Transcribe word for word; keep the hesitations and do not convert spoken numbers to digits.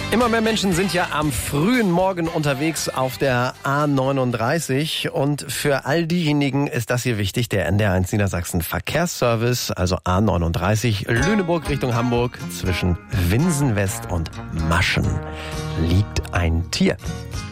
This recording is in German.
Immer mehr Menschen sind ja am frühen Morgen unterwegs auf der A neununddreißig und für all diejenigen ist das hier wichtig, der N D R eins Niedersachsen Verkehrsservice, also A neununddreißig, Lüneburg Richtung Hamburg, zwischen Winsen West und Maschen liegt ein Tier.